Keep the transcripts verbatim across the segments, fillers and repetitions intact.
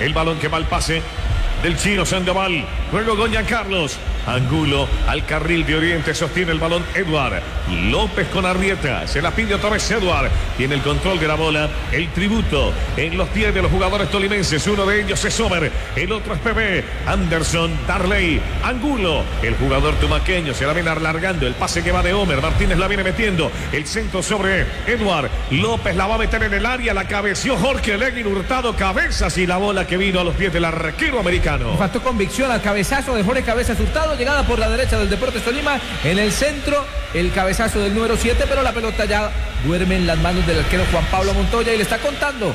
El balón que va al pase del chino Sandoval. Luego con Giancarlos. Angulo al carril de Oriente. Sostiene el balón Edward López con Arrieta. Se la pide otra vez Edward. Tiene el control de la bola. El tributo en los pies de los jugadores tolimenses. Uno de ellos es Omer. El otro es Pepe. Anderson, Darley, Angulo. El jugador tumaqueño se la viene alargando. El pase que va de Omer. Martínez la viene metiendo. El centro sobre Edward López. La va a meter en el área. La cabeció Jorge Leguín Hurtado. Cabezas y la bola que vino a los pies del arquero americano. Faltó convicción al cabezazo de Jorge Cabezas Hurtado. Llegada por la derecha del Deportes Tolima. En el centro, el cabezazo del número siete, pero la pelota ya duerme en las manos del arquero Juan Pablo Montoya y le está contando.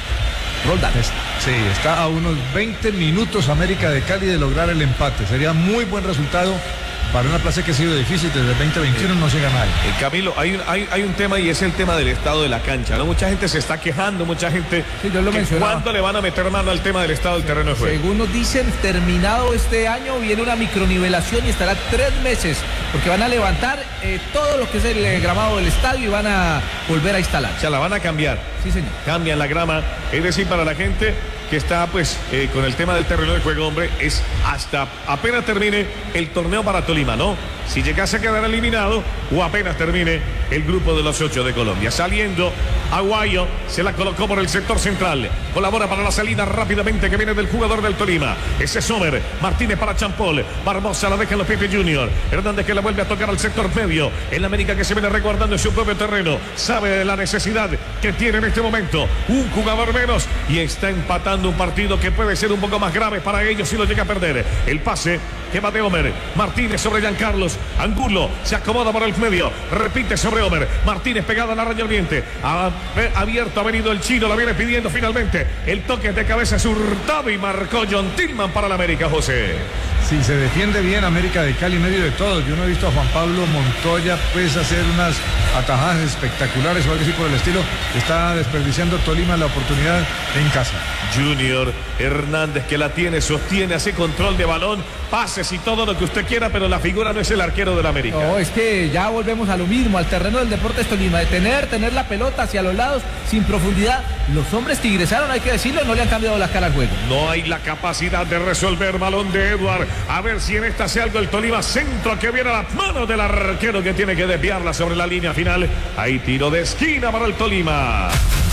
Roldán. Sí, está a unos veinte minutos América de Cali de lograr el empate. Sería muy buen resultado para una plaza que ha sido difícil desde el veinte veintiuno, no llega nadie. Eh, Camilo, hay un, hay, hay un tema y es el tema del estado de la cancha, ¿no? Mucha gente se está quejando, mucha gente. Sí, yo lo mencionaba. ¿Cuándo le van a meter mano al tema del estado del terreno de juego? Según nos dicen, terminado este año, viene una micronivelación y estará tres meses, porque van a levantar eh, todo lo que es el eh, gramado del estadio y van a volver a instalar. O sea, la van a cambiar. Sí, señor. Cambian la grama, es decir, para la gente que está pues eh, con el tema del terreno de juego, hombre, es hasta apenas termine el torneo para Tolima, ¿no? Si llegase a quedar eliminado o apenas termine el grupo de los ocho de Colombia. Saliendo Aguayo, se la colocó por el sector central. Colabora para la salida rápidamente que viene del jugador del Tolima. Ese es Sommer. Martínez para Champol. Barbosa la deja en los pies de Junior. Hernández que la vuelve a tocar al sector medio. En la América que se viene resguardando en su propio terreno. Sabe de la necesidad que tiene en este momento. Un jugador menos y está empatando un partido que puede ser un poco más grave para ellos si lo llega a perder. El pase que va de Omer. Martínez sobre Giancarlos. Angulo se acomoda por el medio. Repite sobre Omer. Martínez pegado a la raya oriente. Ha, abierto ha venido el chino. La viene pidiendo finalmente. El toque de cabeza es Hurtado y marcó John Tillman para la América, José. Sí, se defiende bien América de Cali en medio de todo. Yo no he visto a Juan Pablo Montoya pues hacer unas atajadas espectaculares o algo así por el estilo. Está desperdiciando Tolima la oportunidad en casa. Junior Hernández que la tiene, sostiene, hace control de balón, pases y todo lo que usted quiera, pero la figura no es el arquero del América. No, es que ya volvemos a lo mismo, al terreno del Deportes Tolima, de tener, tener la pelota hacia los lados, sin profundidad. Los hombres que ingresaron, hay que decirlo, no le han cambiado la cara al juego. No hay la capacidad de resolver. Balón de Edward. A ver si en esta hace algo el Tolima. Centro que viene a las manos del arquero que tiene que desviarla sobre la línea final. Hay tiro de esquina para el Tolima.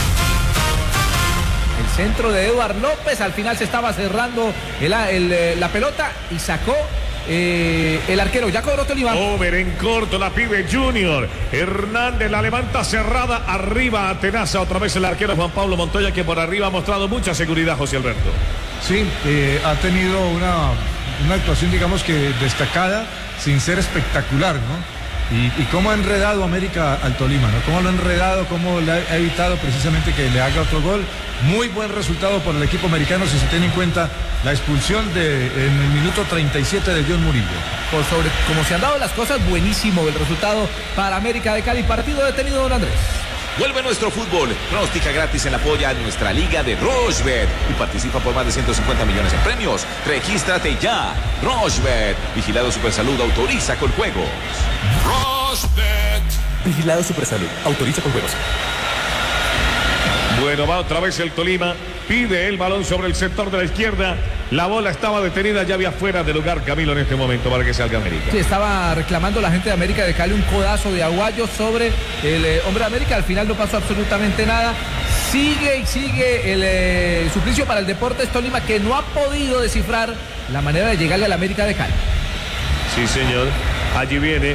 El centro de Edward López, al final se estaba cerrando el, el, la pelota y sacó eh, el arquero. Ya cobró Tolima. Over en corto, la pide Junior. Hernández la levanta cerrada, arriba atenaza otra vez el arquero Juan Pablo Montoya, que por arriba ha mostrado mucha seguridad, José Alberto. Sí, eh, ha tenido una, una actuación digamos que destacada, sin ser espectacular, ¿no? Y, y cómo ha enredado América al Tolima, ¿no? Cómo lo ha enredado, cómo le ha evitado precisamente que le haga otro gol. Muy buen resultado por el equipo americano si se tiene en cuenta la expulsión de, en el minuto treinta y siete de John Murillo. Por sobre como se han dado las cosas, buenísimo el resultado para América de Cali. Partido detenido, don Andrés. Vuelve nuestro fútbol. Pronostica gratis en la polla en nuestra liga de Rochebet y participa por más de ciento cincuenta millones en premios. Regístrate ya. Rochebet. Vigilado Supersalud. Autoriza con juegos. Rochebet. Vigilado Supersalud. Autoriza con juegos. Bueno, va otra vez el Tolima. Pide el balón sobre el sector de la izquierda. La bola estaba detenida, ya había fuera de lugar Camilo en este momento para que salga América. Sí, estaba reclamando la gente de América de Cali un codazo de Aguayo sobre el eh, hombre de América. Al final no pasó absolutamente nada. Sigue y sigue el eh, suplicio para el Deportes Tolima, que no ha podido descifrar la manera de llegarle a la América de Cali. Sí, señor. Allí viene.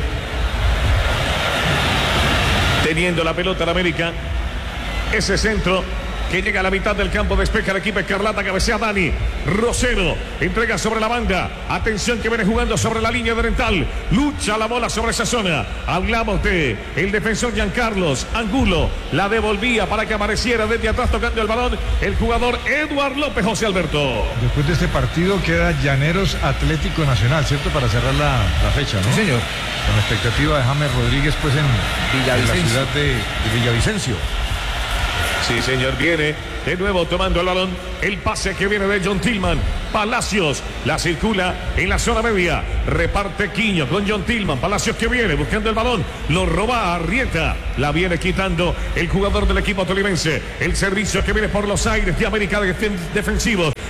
Teniendo la pelota la América. Ese centro que llega a la mitad del campo, despeja el equipo Escarlata, cabecea Dani Rosero, entrega sobre la banda, atención que viene jugando sobre la línea oriental, lucha la bola sobre esa zona. Hablamos de el defensor Giancarlos Angulo, la devolvía para que apareciera desde atrás tocando el balón el jugador Edward López. José Alberto. Después de este partido queda Llaneros Atlético Nacional, ¿cierto? Para cerrar la, la fecha, ¿no? Sí, señor. Con expectativa de James Rodríguez pues en, en la ciudad de, de Villavicencio. Sí, señor, viene de nuevo tomando el balón. El pase que viene de John Tillman. Palacios la circula en la zona media. Reparte Quiño con John Tillman. Palacios que viene buscando el balón. Lo roba a Arrieta. La viene quitando el jugador del equipo tolimense. El servicio que viene por los aires de América de defensivos.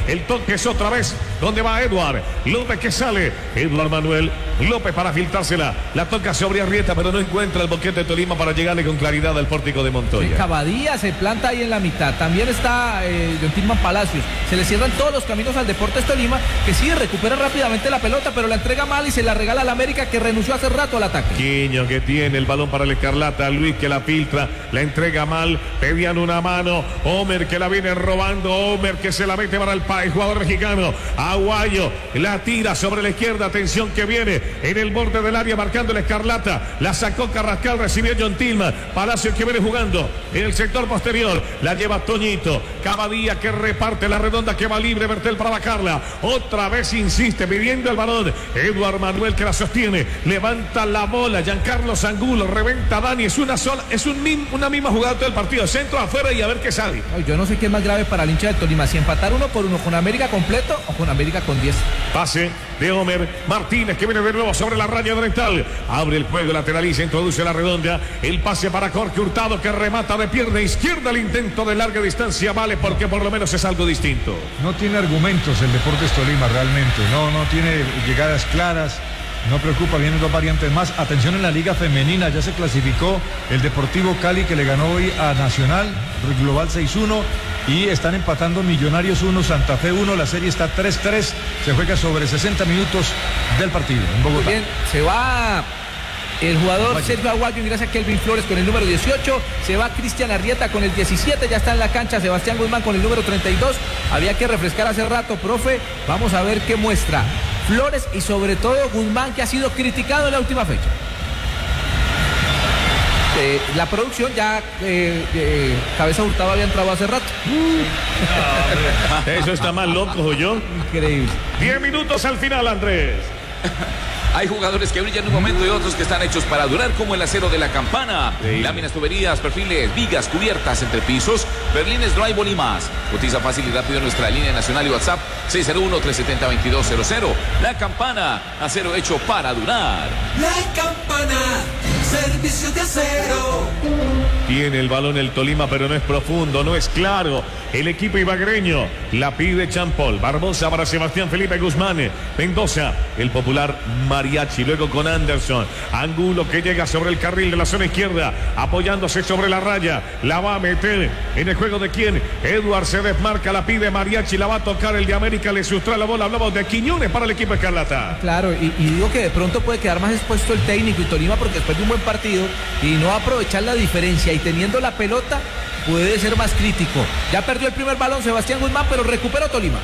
El toque es otra vez donde va Eduard López, que sale Eduard Manuel López para filtrársela. La toca sobre Arrieta, pero no encuentra el boquete de Tolima para llegarle con claridad al pórtico de Montoya. Cavadía se planta ahí en la mitad. También está eh, John Tilman Palacios. Se le cierran todos los caminos al Deportes Tolima, que sí recupera rápidamente la pelota, pero la entrega mal y se la regala al América, que renunció hace rato al ataque. Quiño, que tiene el balón para el Escarlata. Luis, que la filtra, la entrega mal, pedían una mano. Homer, que la viene robando. Homer, que se la mete para el país, jugador mexicano. Aguayo, la tira sobre la izquierda. Atención, que viene en el borde del área marcando el Escarlata. La sacó Carrascal, recibió John Tilman. Palacios, que viene jugando en el sector posterior. La lleva Toñito. Cavadía, que reparte la redonda, que va libre. Bertel para bajarla. Otra vez insiste pidiendo el balón. Eduard Manuel, que la sostiene. Levanta la bola. Giancarlo Angulo. Reventa Dani. Es una sola, es un, una misma jugada todo el partido. Centro afuera y a ver qué sale. Yo no sé qué es más grave para el hincha de Tolima. Si empatar uno por uno con América completo o con América con diez. Pase de Homer Martínez, que viene de nuevo sobre la raya oriental. Abre el juego, lateraliza, introduce la redonda. El pase para Jorge Hurtado, que remata de pierna izquierda. El intento de larga distancia vale porque por lo menos es algo distinto. No tiene argumentos el Deportes Tolima realmente. No, no tiene llegadas claras. No preocupa, vienen dos variantes más. Atención en la Liga Femenina, ya se clasificó el Deportivo Cali, que le ganó hoy a Nacional, global seis uno, y están empatando Millonarios uno, Santa Fe uno. La serie está tres tres, se juega sobre sesenta minutos del partido en Bogotá. Muy bien, se va el jugador Aguayo. Sergio Aguayo, ingresa Kelvin Flores con el número dieciocho, se va Cristian Arrieta con el diecisiete, ya está en la cancha Sebastián Guzmán con el número treinta y dos. Había que refrescar hace rato, profe, vamos a ver qué muestra Flores y sobre todo Guzmán, que ha sido criticado en la última fecha. Eh, la producción ya eh, eh, Cabeza Hurtado había entrado hace rato. Uh. Eso está más loco, yo. Increíble. Diez minutos al final, Andrés. Hay jugadores que brillan en un momento y otros que están hechos para durar, como el acero de la campana. Sí. Láminas, tuberías, perfiles, vigas, cubiertas, entrepisos, berlines, drywall y más. Cotiza fácil y rápido en nuestra línea nacional y WhatsApp seis cero uno, tres siete cero, veintidós cero cero. La Campana, acero hecho para durar. La Campana, servicio de acero. Tiene el balón el Tolima, pero no es profundo, no es claro. El equipo ibagreño la pide Champol. Barbosa para Sebastián Felipe Guzmán. Mendoza, el popular Mariachi. Luego con Anderson. Angulo, que llega sobre el carril de la zona izquierda, apoyándose sobre la raya. La va a meter en el juego de quién. Eduard se desmarca, la pide Mariachi. La va a tocar el de América, le sustrae la bola. Hablamos de Quiñones para el equipo Escarlata. Claro, y, y digo que de pronto puede quedar más expuesto el técnico y Tolima, porque después de un buen partido y no aprovechar la diferencia y teniendo la pelota puede ser más crítico. Ya perdió el primer balón Sebastián Guzmán, pero recuperó Tolima.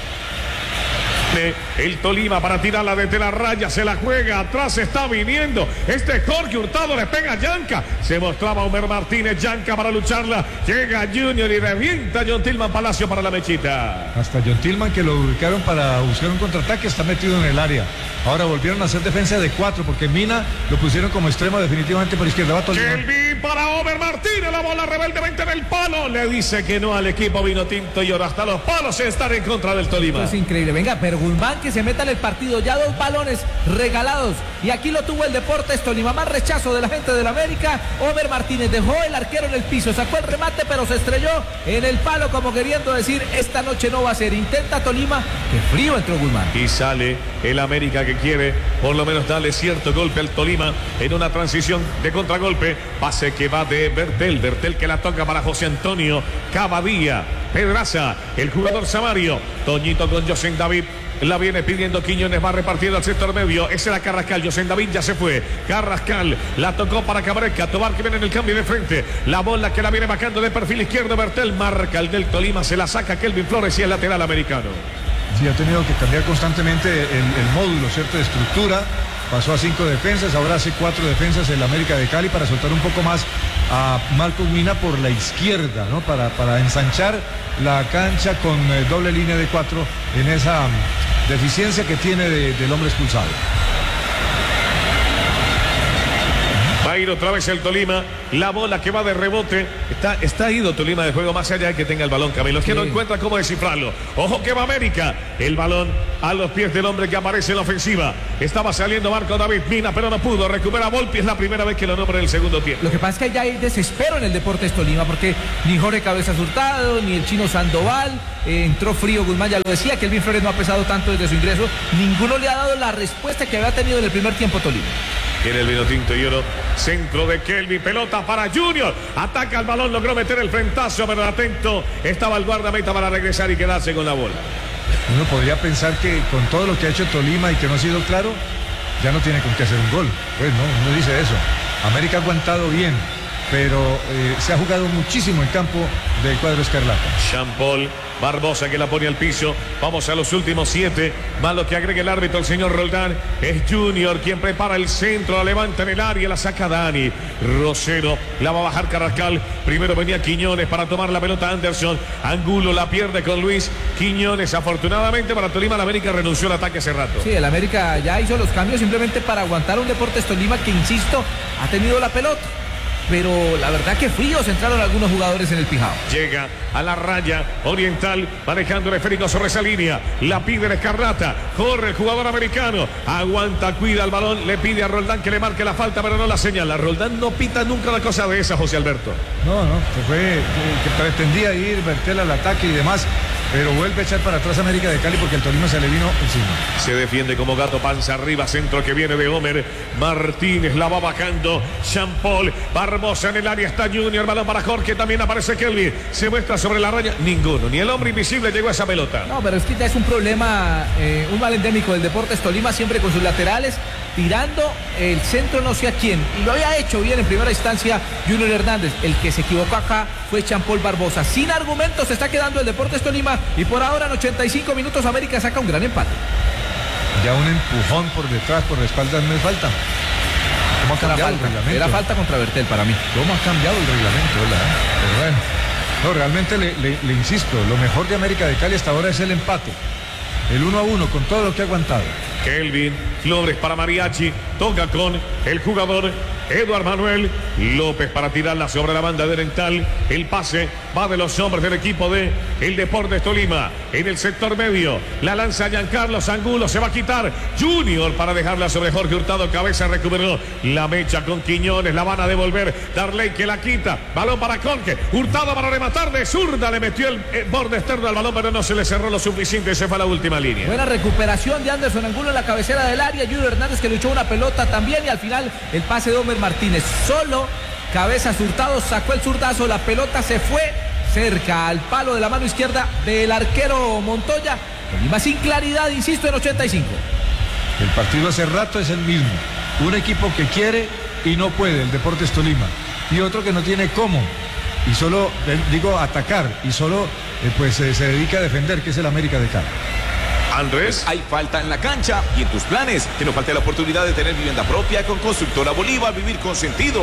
El Tolima para tirarla desde la raya, se la juega, atrás está viniendo este Jorge Hurtado, le pega a Yanka, se mostraba Homer Martínez, Yanka para lucharla, llega Junior y revienta John Tilman Palacio para la mechita. Hasta John Tilman, que lo ubicaron para buscar un contraataque, está metido en el área. Ahora volvieron a hacer defensa de cuatro, porque Mina lo pusieron como extremo definitivamente por izquierda. Va Tolima. Kelvin para Homer Martínez, la bola rebeldemente en el palo, le dice que no al equipo vino tinto y ahora hasta los palos están en contra del Tolima. Es increíble, venga, pero Guzmán, que se meta en el partido, ya dos balones regalados y aquí lo tuvo el Deportes Tolima, más rechazo de la gente del América. Homer Martínez dejó el arquero en el piso, sacó el remate pero se estrelló en el palo, como queriendo decir esta noche no va a ser. Intenta Tolima, que frío entró Guzmán y sale el América, que quiere por lo menos darle cierto golpe al Tolima en una transición de contragolpe. Pase que va de Bertel, Bertel que la toca para José Antonio Cavadía. Pedraza, el jugador Samario, Toñito con José David. La viene pidiendo Quiñones, va repartiendo al sector medio. Ese era Carrascal, José David ya se fue. Carrascal la tocó para Cabreca. Tobar, que viene en el cambio de frente. La bola que la viene bajando de perfil izquierdo. Bertel marca el del Tolima, se la saca Kelvin Flores y el lateral americano. Sí, ha tenido que cambiar constantemente el, el módulo, ¿cierto? De estructura. Pasó a cinco defensas, ahora hace cuatro defensas en la América de Cali para soltar un poco más a Marcos Mina por la izquierda, ¿no? Para, para ensanchar la cancha con eh, doble línea de cuatro en esa um, deficiencia que tiene de, del hombre expulsado. Va a ir otra vez el Tolima. La bola que va de rebote. Está, está ido Tolima de juego más allá de que tenga el balón, Camilo. Es que sí. No encuentra cómo descifrarlo. Ojo que va América. El balón a los pies del hombre que aparece en la ofensiva. Estaba saliendo Marco David Mina, pero no pudo. Recupera Volpi. Es la primera vez que lo nombra en el segundo tiempo. Lo que pasa es que ya hay desespero en el Deportes Tolima, porque ni Jorge Cabezas Hurtado, ni el chino Sandoval, eh, entró frío Guzmán, ya lo decía, que Kelvin Flores no ha pesado tanto desde su ingreso. Ninguno le ha dado la respuesta que había tenido en el primer tiempo Tolima. Tiene el vino tinto y oro. Centro de Kelvin. Pelota para Junior. Ataca el balón. Logró meter el frentazo, pero atento estaba el guardameta para regresar y quedarse con la bola. Uno podría pensar que con todo lo que ha hecho Tolima y que no ha sido claro, ya no tiene con qué hacer un gol. Pues no, uno dice eso. América ha aguantado bien, pero eh, se ha jugado muchísimo el campo del cuadro escarlata. Jean Paul Barbosa que la pone al piso. Vamos a los últimos siete. Más lo que agrega el árbitro, el señor Roldán. Es Junior quien prepara el centro. La levanta en el área. La saca Dani Rosero. La va a bajar Carrascal. Primero venía Quiñones para tomar la pelota Anderson. Angulo la pierde con Luis Quiñones. Afortunadamente para Tolima, la América renunció al ataque hace rato. Sí, el América ya hizo los cambios simplemente para aguantar un Deportes Tolima que, insisto, ha tenido la pelota. Pero la verdad que fríos entraron algunos jugadores en el Pijao. Llega a la raya Oriental, manejando el esférico sobre esa línea. La pide el Escarlata. Corre el jugador americano. Aguanta, cuida el balón. Le pide a Roldán que le marque la falta, pero no la señala. Roldán no pita nunca una cosa de esa, José Alberto. No, no, que fue que pretendía ir, Bertel al ataque y demás. Pero vuelve a echar para atrás América de Cali porque el Tolima se le vino encima. Se defiende como gato, panza arriba, centro que viene de Homer Martínez, la va bajando Jean Paul Barbosa en el área, está Junior, balón para Jorge, también aparece Kelvin, se muestra sobre la raya, ninguno, ni el hombre invisible llegó a esa pelota. No, pero es que ya es un problema, eh, un mal endémico del Deportes Tolima, siempre con sus laterales, tirando el centro no sé a quién, y lo había hecho bien en primera instancia Junior Hernández. El que se equivocó acá fue Jean Paul Barbosa. Sin argumentos se está quedando el Deportes Tolima, y por ahora en ochenta y cinco minutos América saca un gran empate. Ya un empujón por detrás, por la espalda no es falta. ¿Cómo ha cambiado el reglamento? Era falta contra Bertel para mí. ¿Cómo ha cambiado el reglamento? ¿Verdad? Pero bueno, no, realmente le, le, le insisto, lo mejor de América de Cali hasta ahora es el empate. El uno a uno con todo lo que ha aguantado. Kelvin Flores para Mariachi, toca con el jugador Eduard Manuel López para tirarla sobre la banda de Dental. El pase va de los hombres del equipo de el Deportes Tolima. En el sector medio la lanza Giancarlos Angulo, se va a quitar Junior para dejarla sobre Jorge Hurtado. Cabeza recuperó la mecha con Quiñones, la van a devolver. Darley que la quita, balón para Jorge Hurtado para rematar de zurda, le metió el eh, borde externo al balón, pero no se le cerró lo suficiente, se fue a la última línea. Buena recuperación de Anderson Angulo en la cabecera del área. Junior Hernández que luchó una pelota también, y al final el pase de Homer Martínez. Solo Cabezas Hurtado sacó el zurdazo, la pelota se fue cerca al palo de la mano izquierda del arquero Montoya. Tolima sin claridad, insisto, en ochenta y cinco. El partido hace rato es el mismo. Un equipo que quiere y no puede, el Deportes Tolima, y otro que no tiene cómo, y solo, digo, atacar, y solo eh, pues eh, se dedica a defender, que es el América de Cali. Andrés, hay falta en la cancha y en tus planes. Que no falte la oportunidad de tener vivienda propia con Constructora Bolívar. Vivir con sentido.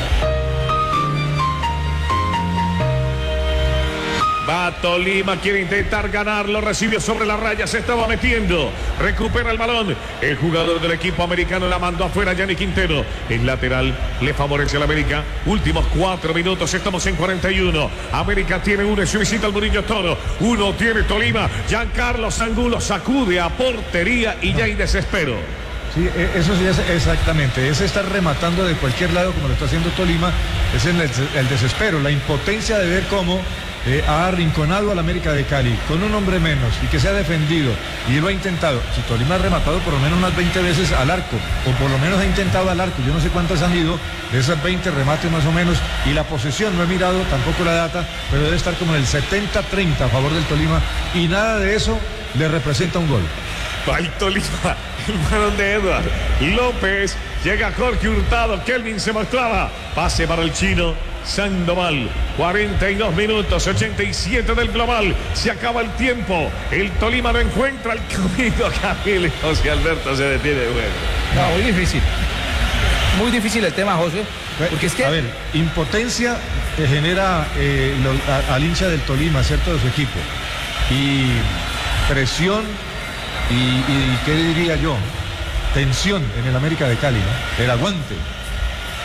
va Tolima, quiere intentar ganarlo, recibió sobre la raya, se estaba metiendo, recupera el balón, el jugador del equipo americano la mandó afuera, Yanni Quintero, el lateral le favorece al América, últimos cuatro minutos, estamos en cuarenta y uno, América tiene uno, se visita al Murillo Toro, uno tiene Tolima, Giancarlo Angulo sacude a portería y ya hay desespero. Sí, eso sí es exactamente, es estar rematando de cualquier lado como lo está haciendo Tolima, es el, el desespero, la impotencia de ver cómo eh, ha arrinconado al América de Cali con un hombre menos y que se ha defendido y lo ha intentado. Si Tolima ha rematado por lo menos unas veinte veces al arco, o por lo menos ha intentado al arco, yo no sé cuántas han ido de esas veinte remates más o menos, y la posesión no he mirado tampoco la data, pero debe estar como en el setenta treinta a favor del Tolima, y nada de eso le representa un gol. Va el Tolima, el balón de Eduard López, llega Jorge Hurtado, Kelvin se mostraba, pase para el chino Sandoval, cuarenta y dos minutos, ochenta y siete del global, se acaba el tiempo, el Tolima no encuentra el camino, Camilo y José Alberto se detiene de juego. No, muy difícil, muy difícil el tema, José, porque es que... A ver, impotencia que genera eh, lo, a, al hincha del Tolima, ¿cierto?, de su equipo, y presión. Y, y qué diría yo, tensión en el América de Cali, ¿no? El aguante.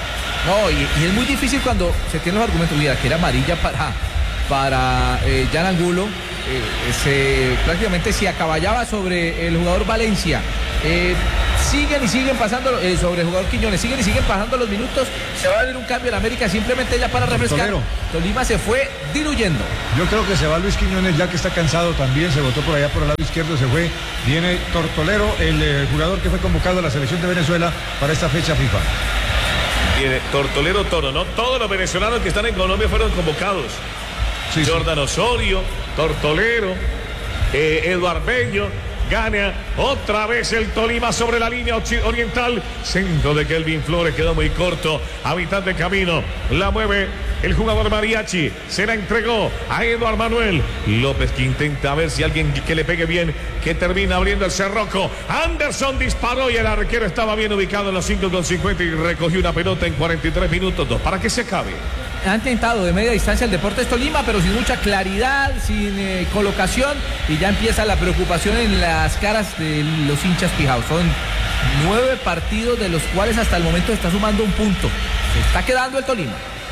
No, y, y es muy difícil cuando se tienen los argumentos. Mira, que era amarilla para, para eh, Jan Angulo. Eh, se, prácticamente se acaballaba sobre el jugador Valencia. Eh, siguen y siguen pasando eh, sobre el jugador Quiñones, siguen y siguen pasando los minutos. Se va a venir un cambio en América simplemente ya para refrescar. Tortolero. Tolima se fue diluyendo. Yo creo que se va Luis Quiñones ya que está cansado también, se botó por allá por el lado izquierdo, se fue. Viene Tortolero, el eh, jugador que fue convocado a la selección de Venezuela para esta fecha FIFA. Viene Tortolero Toro, ¿no? Todos los venezolanos que están en Colombia fueron convocados. Sí, Jordan sí. Osorio, Tortolero, eh, Eduardo Bello. Gana otra vez el Tolima sobre la línea oriental. Centro de Kelvin Flores quedó muy corto. A mitad de camino la mueve el jugador Mariachi. Se la entregó a Eduardo Manuel López, que intenta ver si alguien que le pegue bien, que termina abriendo el cerroco. Anderson disparó y el arquero estaba bien ubicado en los cinco con cincuenta y recogió una pelota en cuarenta y tres minutos. Dos para que se acabe. Han tentado de media distancia el Deportes Tolima, pero sin mucha claridad, sin eh, colocación, y ya empieza la preocupación en las caras de los hinchas pijaos. Son nueve partidos de los cuales hasta el momento está sumando un punto. Se está quedando el Tolima.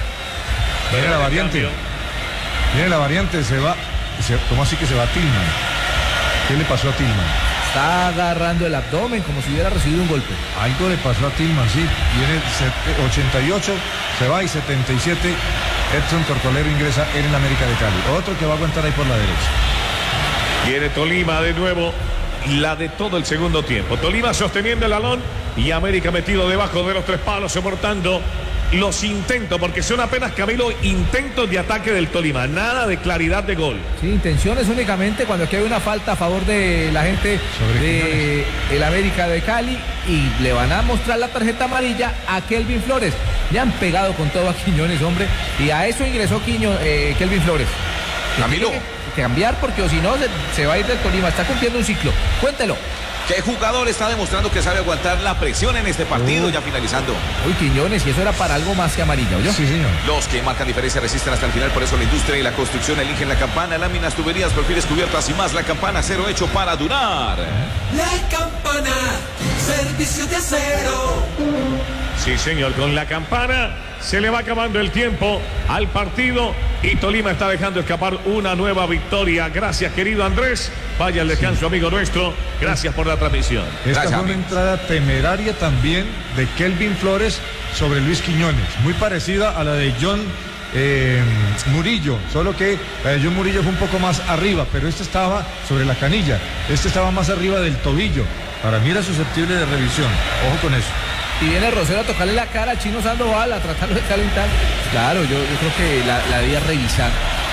Viene la variante. Viene la variante, se va. Se, ¿Cómo así que se va Tillman? ¿Qué le pasó a Tillman? Está agarrando el abdomen como si hubiera recibido un golpe. Algo le pasó a Tillman, sí. Viene ochenta y ocho, se va y setenta y siete. Edson Tortolero ingresa en el América de Cali. Otro que va a aguantar ahí por la derecha. Viene Tolima de nuevo, la de todo el segundo tiempo. Tolima sosteniendo el balón y América metido debajo de los tres palos, soportando los intentos, porque son apenas, Camilo, intentos de ataque del Tolima, nada de claridad de gol. Sí, intenciones únicamente cuando aquí hay una falta a favor de la gente de el América de Cali y le van a mostrar la tarjeta amarilla a Kelvin Flores. Le han pegado con todo a Quiñones, hombre, y a eso ingresó Quiño, eh, Kelvin Flores. Camilo. Tiene que cambiar porque o si no se, se va a ir del Tolima, está cumpliendo un ciclo. Cuéntelo. ¿Qué jugador está demostrando que sabe aguantar la presión en este partido? Uy. Ya finalizando. Uy, Quiñones, y eso era para algo más que amarilla, ¿oyó? Sí, señor. Los que marcan diferencia resisten hasta el final, por eso la industria y la construcción eligen la campana, láminas, tuberías, perfiles, cubiertas y más. La campana, acero hecho para durar. La Campana, servicio de acero. Sí, señor, con la campana se le va acabando el tiempo al partido y Tolima está dejando escapar una nueva victoria. Gracias, querido Andrés. Vaya al descanso, sí, amigo nuestro. Gracias por la transmisión. Esta Gracias, fue una amigos. entrada temeraria también de Kelvin Flores sobre Luis Quiñones, muy parecida a la de John eh, Murillo, solo que la de John Murillo fue un poco más arriba, pero este estaba sobre la canilla, este estaba más arriba del tobillo. Para mí era susceptible de revisión, ojo con eso. Y viene Rosero a tocarle la cara a Chino Sandoval, a tratarlo de calentar. Claro, yo, yo creo que la, la debía revisar.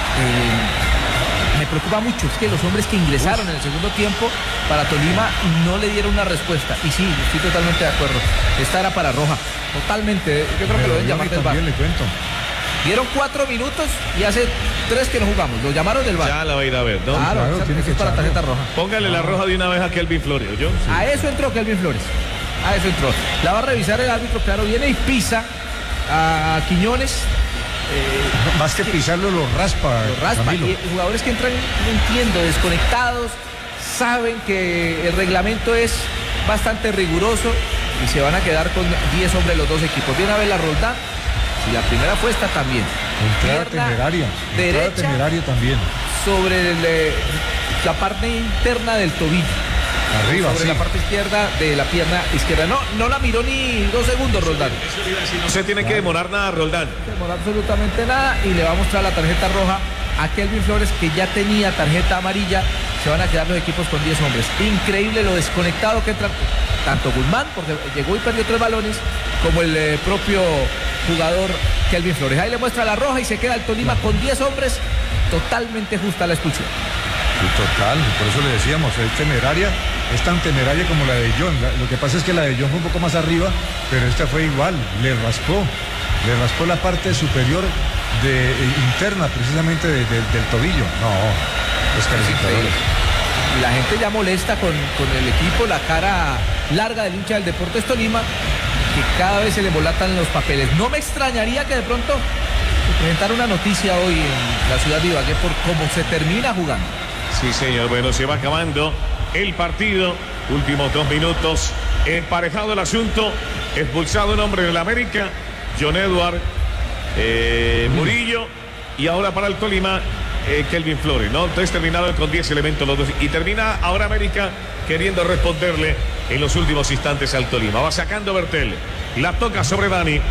Eh, me preocupa mucho, es que los hombres que ingresaron en el segundo tiempo para Tolima no le dieron una respuesta. Y sí, estoy totalmente de acuerdo. Esta era para Roja, totalmente. Yo creo que lo deben llamar del bar. También le cuento. Dieron cuatro minutos y hace tres que no jugamos. Lo llamaron del bar. Ya la va a ir a ver, ¿no? Claro, Claro, esa- tiene eso que es para echarlo. tarjeta roja. Póngale la roja de una vez a Kelvin Flores, ¿yo? Sí. A eso entró Kelvin Flores. A eso entró. La va a revisar el árbitro, claro, viene y pisa a Quiñones. Eh, Más que pisarlo, lo raspa. lo raspa. Camilo. Y jugadores que entran, no entiendo, desconectados, saben que el reglamento es bastante riguroso y se van a quedar con diez hombres los dos equipos. Viene a ver la Roldán. Si la primera fue esta también. Entrada Pierna temeraria. Entrada derecha temeraria también. sobre el, eh, la parte interna del tobillo. Arriba, sobre sí. la parte izquierda de la pierna izquierda. No, no la miró ni dos segundos, Roldán. No se tiene que demorar nada, Roldán. No demoró absolutamente nada y le va a mostrar la tarjeta roja a Kelvin Flores, que ya tenía tarjeta amarilla. Se van a quedar los equipos con diez hombres. Increíble lo desconectado que entra tanto Guzmán, porque llegó y perdió tres balones, como el eh, propio jugador Kelvin Flores. Ahí le muestra la roja y se queda el Tolima con diez hombres. Totalmente justa la expulsión. Sí, total, por eso le decíamos, es temeraria, es tan temeraria como la de John. La- lo que pasa es que la de John fue un poco más arriba, pero esta fue igual, le raspó, le raspó la parte superior de, eh, interna precisamente de- de- del tobillo. No, descalificador. Y la gente ya molesta con, con el equipo, la cara larga del hincha del Deportes Tolima, que cada vez se le volatan los papeles. No me extrañaría que de pronto se presentara una noticia hoy en la ciudad de Ibagué por cómo se termina jugando. Sí, señor. Bueno, se va acabando el partido. Últimos dos minutos. Emparejado el asunto. Expulsado un hombre del América. John Edward, eh, Murillo y ahora para el Tolima, eh, Kelvin Flores, ¿no? Entonces terminaron con diez elementos los dos. Y termina ahora América queriendo responderle en los últimos instantes al Tolima. Va sacando Bertel, la toca sobre Dani.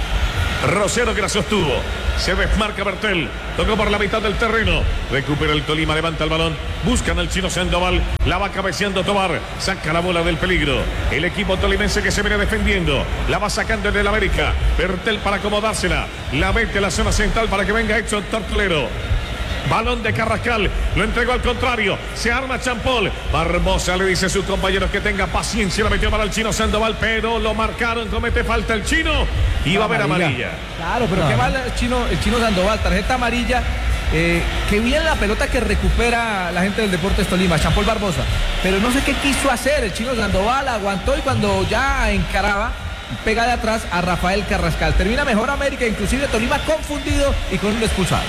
Rosero que la sostuvo. Se desmarca Bertel. Tocó por la mitad del terreno. Recupera el Tolima, levanta el balón. Buscan al chino Sandoval. La va cabeceando Tobar. Saca la bola del peligro. El equipo tolimense que se viene defendiendo. La va sacando en el América. Bertel para acomodársela. La mete a la zona central para que venga Edson Tortolero. Balón de Carrascal, lo entregó al contrario, se arma Champol, Barbosa le dice a sus compañeros que tenga paciencia, lo metió para el chino Sandoval, pero lo marcaron, comete falta el chino y va a haber amarilla. Claro, pero ah. qué mal el chino, el chino Sandoval, tarjeta amarilla, eh, que bien la pelota que recupera la gente del Deportes Tolima, Champol Barbosa, pero no sé qué quiso hacer, el chino Sandoval aguantó y cuando ya encaraba, pega de atrás a Rafael Carrascal. Termina mejor América, inclusive Tolima confundido y con un expulsado.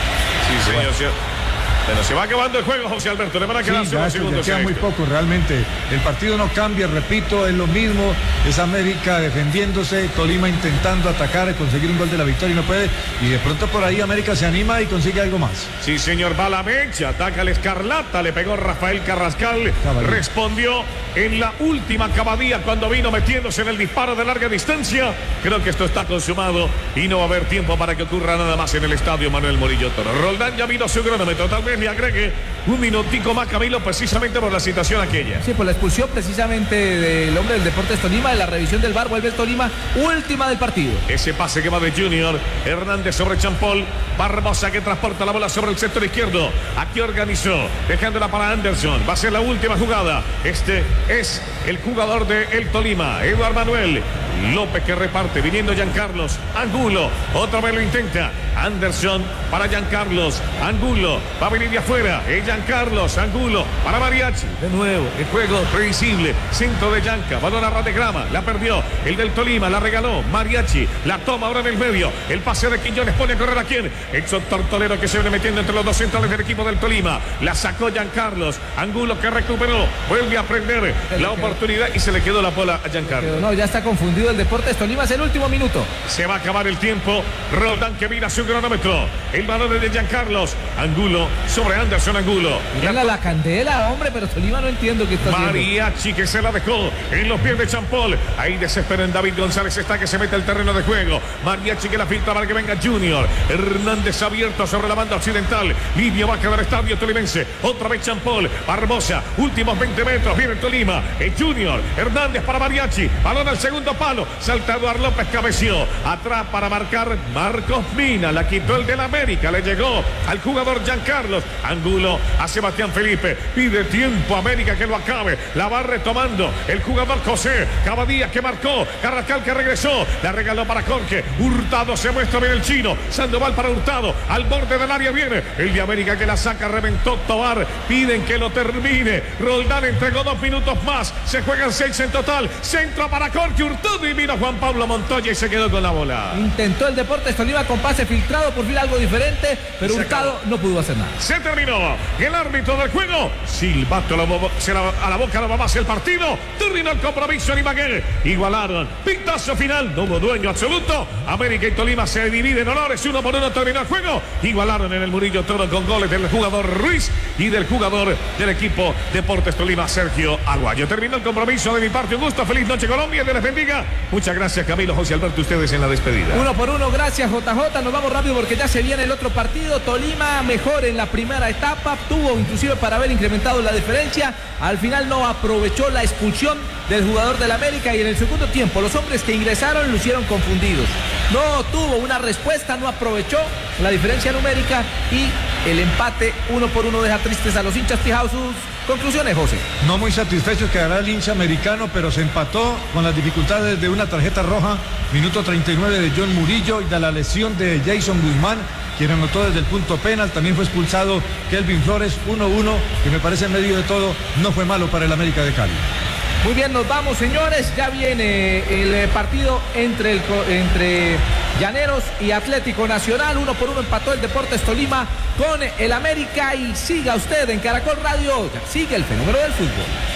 Sí, señor. Bueno. Bueno, se va acabando el juego, José Alberto. Le van a quedar sí, unos segundos. Queda muy poco, realmente. El partido no cambia, repito, es lo mismo. Es América defendiéndose, Tolima intentando atacar, conseguir un gol de la victoria y no puede. Y de pronto por ahí América se anima y consigue algo más. Sí, señor. Va la mecha, ataca el Escarlata, le pegó Rafael Carrascal. Caballero. Respondió en la última cabadía cuando vino metiéndose en el disparo de larga distancia. Creo que esto está consumado y no va a haber tiempo para que ocurra nada más en el estadio Manuel Murillo Toro. Roldán ya vino su cronómetro, tal vez le agregue un minutico más, Camilo, precisamente por la situación aquella. Sí, por la expulsión precisamente del hombre del Deportes Tolima, de la revisión del V A R, vuelve el Tolima, última del partido. Ese pase que va de Junior, Hernández sobre Champol, Barbosa que transporta la bola sobre el sector izquierdo, aquí organizó, dejándola para Anderson, va a ser la última jugada, este es el jugador de el Tolima, Eduardo Manuel López que reparte, viniendo Giancarlos, Angulo, otra vez lo intenta, Anderson para Giancarlos, Angulo, va a venir de afuera, es Giancarlos, Angulo, para Mariachi, de nuevo, el juego previsible, centro de Gianca, balón a ras de grama, la perdió, el del Tolima, la regaló, Mariachi, la toma ahora en el medio, el pase de Quiñones pone a correr a quién, Edson Tortolero que se viene metiendo entre los dos centrales del equipo del Tolima, la sacó Giancarlos, Angulo que recuperó, vuelve a prender la oportunidad y se le quedó la bola a Giancarlos. No, ya está confundido el Deportes Tolima, es el último minuto. Se va a acabar el tiempo, Roldán que mira su cronómetro, el balón es de Giancarlos, Angulo sobre Anderson, Angulo. Mira la candela, hombre, pero Tolima no entiendo qué está haciendo. Mariachi que se la dejó en los pies de Champol, ahí desespera en David González, está que se mete al terreno de juego, Mariachi que la filtra para que venga Junior, Hernández abierto sobre la banda occidental, Livio va a quedar estadio tolimense, otra vez Champol, Barbosa, últimos veinte metros, viene el Tolima, es Junior, Hernández para Mariachi, balón al segundo palo, salta Eduardo López, cabeció, atrás para marcar Marcos Mina, la quitó el del América, le llegó al jugador Giancarlos, Angulo a Sebastián Felipe, pide tiempo América que lo acabe, la va retomando el jugador José Cavadías que marcó, Carrascal que regresó, la regaló para Jorge, Hurtado se muestra bien el chino, Sandoval para Hurtado, al borde del área viene, el de América que la saca, reventó Tobar, piden que lo termine, Roldán entregó dos minutos más, se juegan seis en total, centro para Jorge Hurtado y vino Juan Pablo Montoya y se quedó con la bola. Intentó el Deportes Tolima con pase filtrado, por fin algo diferente, pero Hurtado no pudo hacer nada. Se terminó el árbitro del juego, silbato a la, se la, a la boca no va más el partido, terminó el compromiso en Ibagué, igualaron, pitazo final, no hubo dueño absoluto, América y Tolima se dividen honores, uno por uno terminó el juego, igualaron en el Murillo Toro con goles del jugador Ruiz y del jugador del equipo Deportes Tolima, Sergio Aguayo. Terminó el compromiso de mi parte, un gusto, feliz noche Colombia, Dios les bendiga, muchas gracias Camilo, José Alberto, ustedes en la despedida. Uno por uno, gracias J J, nos vamos rápido porque ya se viene el otro partido, Tolima mejor en la primera etapa, tuvo inclusive para haber incrementado la diferencia, al final no aprovechó la expulsión del jugador del América y en el segundo tiempo los hombres que ingresaron lucieron confundidos, no tuvo una respuesta, no aprovechó la diferencia numérica y el empate uno por uno deja tristes a los hinchas fijados. Sus conclusiones, José. No muy satisfecho quedará el hincha americano, pero se empató con las dificultades de una tarjeta roja, minuto treinta y nueve de John Murillo y de la lesión de Jason Guzmán, quien anotó desde el punto penal. También fue expulsado Kelvin Flores, uno uno, que me parece en medio de todo no fue malo para el América de Cali. Muy bien, nos vamos señores, ya viene el partido entre, el, entre Llaneros y Atlético Nacional, uno por uno empató el Deportes Tolima con el América y siga usted en Caracol Radio, sigue el fenómeno del fútbol.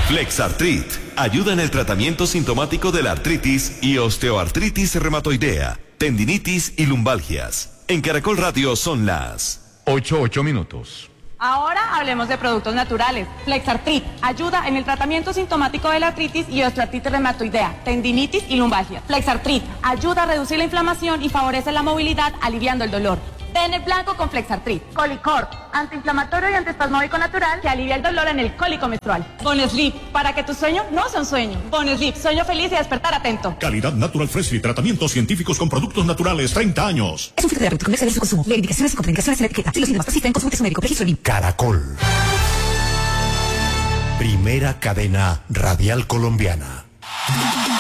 Flexartrit ayuda en el tratamiento sintomático de la artritis y osteoartritis reumatoidea, tendinitis y lumbalgias. En Caracol Radio son las ocho, ocho minutos. Ahora hablemos de productos naturales. Flexartrit ayuda en el tratamiento sintomático de la artritis y osteoartritis reumatoidea, tendinitis y lumbalgia. Flexartrit ayuda a reducir la inflamación y favorece la movilidad, aliviando el dolor. Ven el blanco con Flexartrit. Colicorp, antiinflamatorio y antiespasmódico natural que alivia el dolor en el cólico menstrual. Bonesleep, para que tu sueño no sea un sueño. Bonesleep, sueño feliz y despertar atento. Calidad Natural Freshly, tratamientos científicos con productos naturales, treinta años. Es un filtro de comercial de su consumo. Lee indicaciones y contraindicaciones en la etiqueta. Si los síntomas persisten, consulte su médico. Registro limpio. Caracol. Primera cadena radial colombiana.